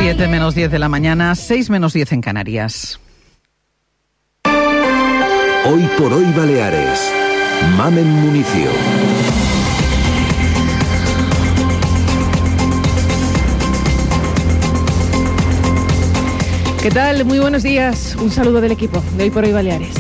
7 menos 10 de la mañana, 6 menos 10 en Canarias. Hoy por hoy Baleares. Mamen Municio. ¿Qué tal? Muy buenos días. Un saludo del equipo de Hoy por Hoy Baleares.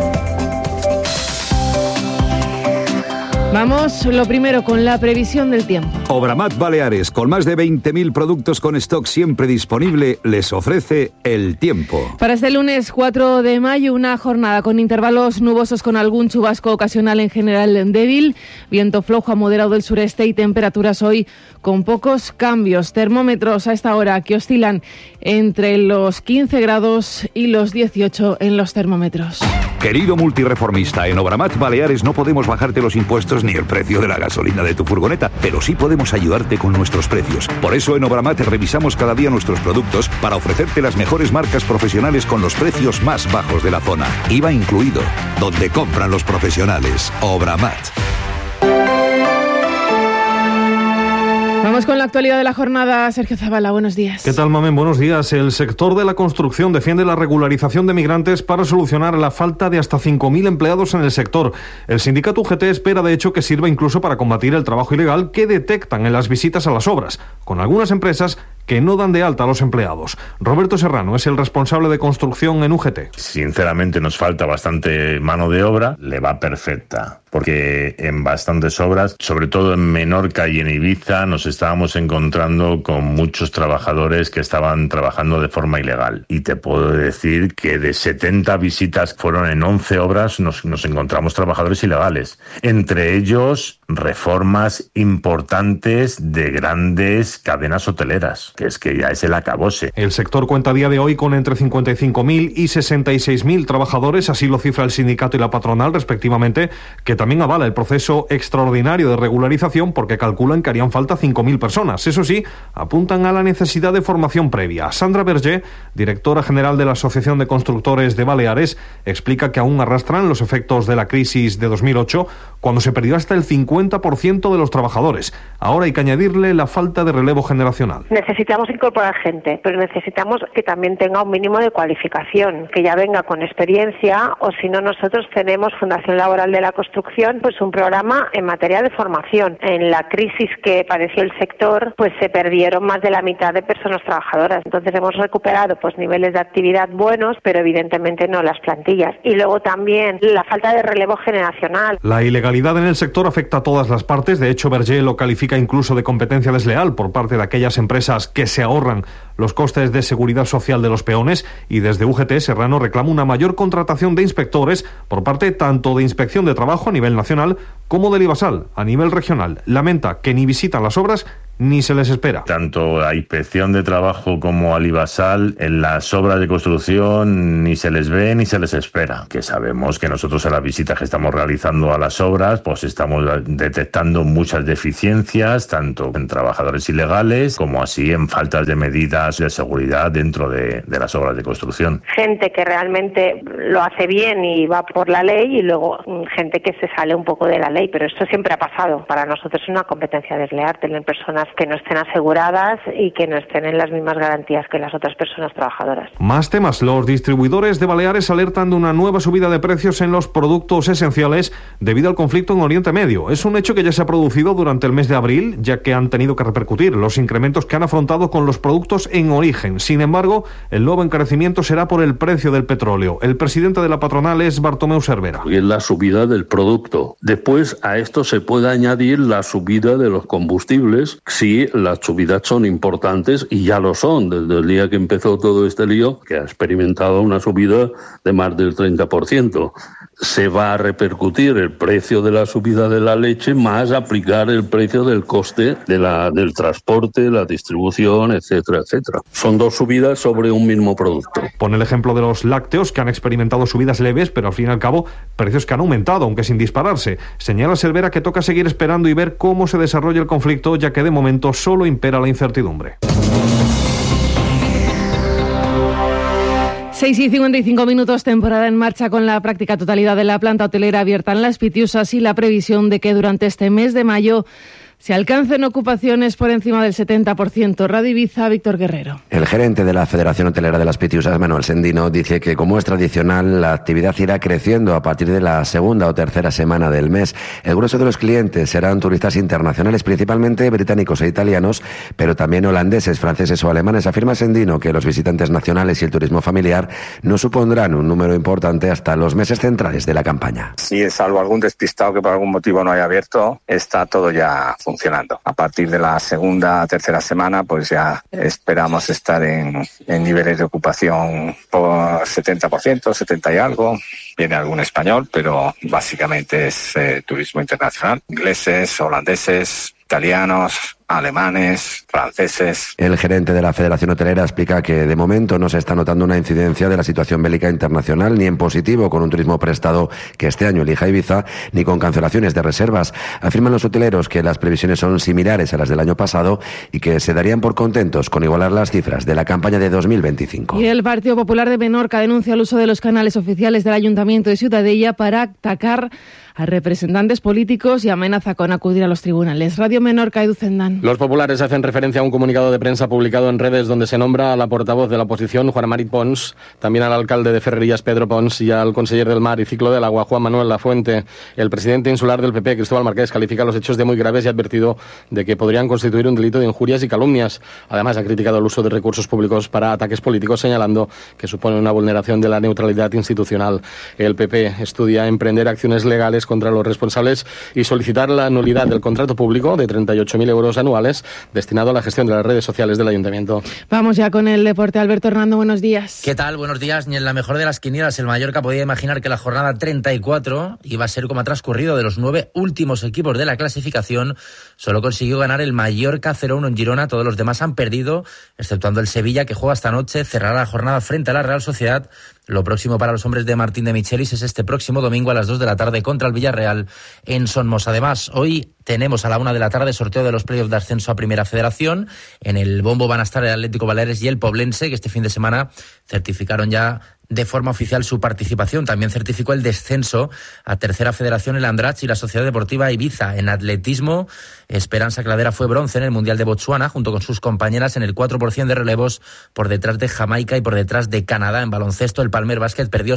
Vamos, lo primero, con la previsión del tiempo. Obramat Baleares, con más de 20.000 productos con stock siempre disponible, les ofrece el tiempo. Para este lunes 4 de mayo, una jornada con intervalos nubosos con algún chubasco ocasional, en general débil, viento flojo a moderado del sureste y temperaturas hoy con pocos cambios. Termómetros a esta hora que oscilan entre los 15 grados y los 18 en los termómetros. Querido multireformista, en Obramat Baleares no podemos bajarte los impuestos ni el precio de la gasolina de tu furgoneta, pero sí podemos ayudarte con nuestros precios. Por eso en Obramat revisamos cada día nuestros productos para ofrecerte las mejores marcas profesionales con los precios más bajos de la zona. IVA incluido, donde compran los profesionales. Obramat. Vamos con la actualidad de la jornada. Sergio Zabala, buenos días. ¿Qué tal, Mamen? Buenos días. El sector de la construcción defiende la regularización de migrantes para solucionar la falta de hasta 5.000 empleados en el sector. El sindicato UGT espera, de hecho, que sirva incluso para combatir el trabajo ilegal que detectan en las visitas a las obras, con algunas empresas que no dan de alta a los empleados. Roberto Serrano es el responsable de construcción en UGT. Sinceramente nos falta bastante mano de obra, le va perfecta, porque en bastantes obras, sobre todo en Menorca y en Ibiza, nos estábamos encontrando con muchos trabajadores que estaban trabajando de forma ilegal. Y te puedo decir que de 70 visitas fueron en 11 obras, nos encontramos trabajadores ilegales. Entre ellos, reformas importantes de grandes cadenas hoteleras, que es que ya es el acabose. El sector cuenta a día de hoy con entre 55.000 y 66.000 trabajadores, así lo cifra el sindicato y la patronal respectivamente, que también avala el proceso extraordinario de regularización porque calculan que harían falta 5.000 personas. Eso sí, apuntan a la necesidad de formación previa. Sandra Berger, directora general de la Asociación de Constructores de Baleares, explica que aún arrastran los efectos de la crisis de 2008, cuando se perdió hasta el 50% de los trabajadores. Ahora hay que añadirle la falta de relevo generacional. Necesitamos incorporar gente, pero necesitamos que también tenga un mínimo de cualificación, que ya venga con experiencia, o si no, nosotros tenemos Fundación Laboral de la Construcción, pues un programa en materia de formación. En la crisis que padeció el sector, pues se perdieron más de la mitad de personas trabajadoras. Entonces hemos recuperado pues niveles de actividad buenos, pero evidentemente no las plantillas. Y luego también la falta de relevo generacional. La ilegalidad en el sector afecta a todas las partes. De hecho, Berger lo califica incluso de competencia desleal por parte de aquellas empresas que se ahorran los costes de seguridad social de los peones, y desde UGT Serrano reclama una mayor contratación de inspectores por parte tanto de Inspección de Trabajo a nivel nacional como del Ibasal a nivel regional. Lamenta que ni visitan las obras ni se les espera. Tanto a Inspección de Trabajo como al Ibasal en las obras de construcción ni se les ve ni se les espera, que sabemos que nosotros en las visitas que estamos realizando a las obras pues estamos detectando muchas deficiencias, tanto en trabajadores ilegales como así en faltas de medidas de seguridad dentro de las obras de construcción. Gente que realmente lo hace bien y va por la ley, y luego gente que se sale un poco de la ley, pero esto siempre ha pasado. Para nosotros es una competencia desleal tener personas que no estén aseguradas y que no estén en las mismas garantías que las otras personas trabajadoras. Más temas. Los distribuidores de Baleares alertan de una nueva subida de precios en los productos esenciales debido al conflicto en Oriente Medio. Es un hecho que ya se ha producido durante el mes de abril, ya que han tenido que repercutir los incrementos que han afrontado con los productos en origen. Sin embargo, el nuevo encarecimiento será por el precio del petróleo. El presidente de la patronal es Bartomeu Cervera. Es la subida del producto. Después a esto se puede añadir la subida de los combustibles. Sí, las subidas son importantes y ya lo son desde el día que empezó todo este lío, que ha experimentado una subida de más del 30%. Se va a repercutir el precio de la subida de la leche más aplicar el precio del coste del transporte, la distribución, etcétera, etcétera. Son dos subidas sobre un mismo producto. Pone el ejemplo de los lácteos, que han experimentado subidas leves, pero al fin y al cabo precios que han aumentado, aunque sin dispararse. Señala Cervera que toca seguir esperando y ver cómo se desarrolla el conflicto, ya que de momento solo impera la incertidumbre. 6:55, temporada en marcha con la práctica totalidad de la planta hotelera abierta en Las Pitiusas y la previsión de que durante este mes de mayo Se alcancen ocupaciones por encima del 70%. Radio Ibiza, Víctor Guerrero. El gerente de la Federación Hotelera de las Pitiusas, Manuel Sendino, dice que, como es tradicional, la actividad irá creciendo a partir de la segunda o tercera semana del mes. El grueso de los clientes serán turistas internacionales, principalmente británicos e italianos, pero también holandeses, franceses o alemanes. Afirma Sendino que los visitantes nacionales y el turismo familiar no supondrán un número importante hasta los meses centrales de la campaña. Sí, salvo algún despistado que por algún motivo no haya abierto, está todo ya funcionando. A partir de la segunda, tercera semana, pues ya esperamos estar en niveles de ocupación por 70%, 70 y algo. Viene algún español, pero básicamente es turismo internacional. Ingleses, holandeses, italianos, alemanes, franceses. El gerente de la Federación Hotelera explica que de momento no se está notando una incidencia de la situación bélica internacional, ni en positivo con un turismo prestado que este año elija Ibiza, ni con cancelaciones de reservas. Afirman los hoteleros que las previsiones son similares a las del año pasado y que se darían por contentos con igualar las cifras de la campaña de 2025. Y el Partido Popular de Menorca denuncia el uso de los canales oficiales del Ayuntamiento de Ciutadella para atacar a representantes políticos y amenaza con acudir a los tribunales. Radio Menorca, Edu Zendán. Los populares hacen referencia a un comunicado de prensa publicado en redes donde se nombra a la portavoz de la oposición, Juan Mari Pons, también al alcalde de Ferrerías, Pedro Pons, y al conseller del Mar y Ciclo del Agua, Juan Manuel Lafuente. El presidente insular del PP, Cristóbal Marqués, califica los hechos de muy graves y ha advertido de que podrían constituir un delito de injurias y calumnias. Además, ha criticado el uso de recursos públicos para ataques políticos, señalando que supone una vulneración de la neutralidad institucional. El PP estudia emprender acciones legales contra los responsables y solicitar la nulidad del contrato público de 38.000 euros anuales destinado a la gestión de las redes sociales del Ayuntamiento. Vamos ya con el deporte. Alberto Hernando, buenos días. ¿Qué tal? Buenos días. Ni en la mejor de las quinielas el Mallorca podía imaginar que la jornada 34 iba a ser como ha transcurrido. De los 9 últimos equipos de la clasificación, solo consiguió ganar el Mallorca 0-1 en Girona. Todos los demás han perdido, exceptuando el Sevilla, que juega esta noche. Cerrará la jornada frente a la Real Sociedad. Lo próximo para los hombres de Martín de Michelis es este próximo domingo a las 2 de la tarde contra el Villarreal en Sonmos. Además, hoy tenemos a la 1 de la tarde sorteo de los playoffs de ascenso a Primera Federación. En el bombo van a estar el Atlético Baleares y el Poblense, que este fin de semana certificaron ya de forma oficial su participación. También certificó el descenso a Tercera Federación el Andratx y la Sociedad Deportiva Ibiza. En atletismo, Esperanza Cladera fue bronce en el Mundial de Botsuana, junto con sus compañeras en el 4% de relevos, por detrás de Jamaica y por detrás de Canadá. En baloncesto, el Palmer Basket perdió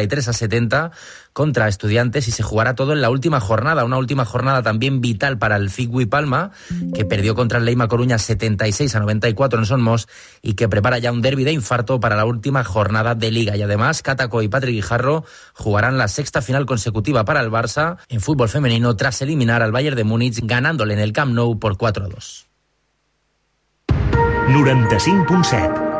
73-70 contra Estudiantes y se jugará todo en la última jornada. Una última jornada también vital para el Figui Palma, que perdió contra el Leima Coruña 76-94 en Sonmos y que prepara ya un derbi de infarto para la última jornada de Liga. Y además, Cataco y Patrick Guijarro jugarán la sexta final consecutiva para el Barça en fútbol femenino tras eliminar al Bayern de Múnich ganándole en el Camp Nou por 4-2. 95.7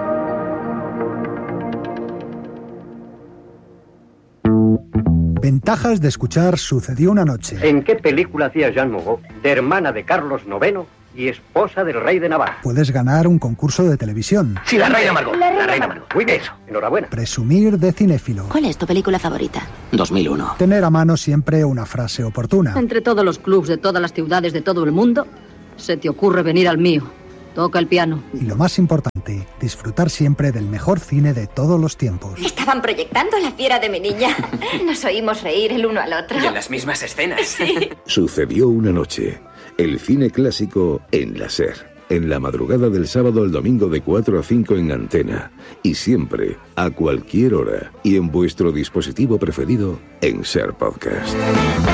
Ventajas de escuchar Sucedió una noche. ¿En qué película hacía Jean Moreau, de hermana de Carlos IX y esposa del rey de Navarra? Puedes ganar un concurso de televisión. Sí, la reina Margot. La reina Margot. Muy bien, eso. Enhorabuena. Presumir de cinéfilo. ¿Cuál es tu película favorita? 2001. Tener a mano siempre una frase oportuna. Entre todos los clubs de todas las ciudades de todo el mundo, se te ocurre venir al mío. Toca el piano. Y lo más importante, disfrutar siempre del mejor cine de todos los tiempos. Estaban proyectando La fiera de mi niña. Nos oímos reír el uno al otro. Y en las mismas escenas. Sí. Sucedió una noche. El cine clásico en la SER. En la madrugada del sábado al domingo de 4 a 5 en Antena. Y siempre, a cualquier hora. Y en vuestro dispositivo preferido, en SER Podcast.